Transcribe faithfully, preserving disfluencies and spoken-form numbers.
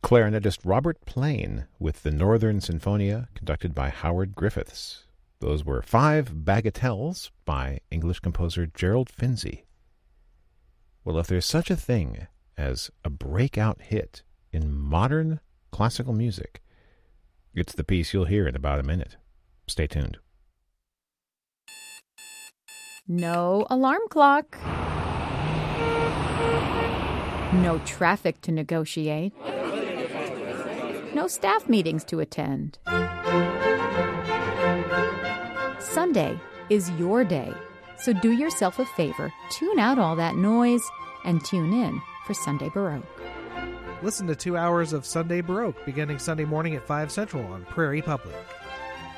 clarinetist Robert Plain with the Northern Sinfonia, conducted by Howard Griffiths. Those were five bagatelles by English composer Gerald Finzi. Well, if there's such a thing as a breakout hit in modern classical music, it's the piece you'll hear in about a minute. Stay tuned. No alarm clock. No traffic to negotiate. No staff meetings to attend. Sunday is your day, so do yourself a favor, tune out all that noise, and tune in for Sunday Baroque. Listen to two hours of Sunday Baroque beginning Sunday morning at five Central on Prairie Public.